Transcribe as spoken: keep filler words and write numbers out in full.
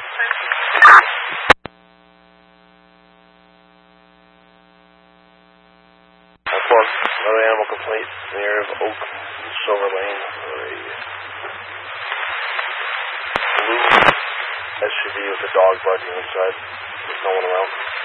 Another animal complaint in the area of Oak Silver Lane for a blue S U V with a dog barking inside. There's no one around.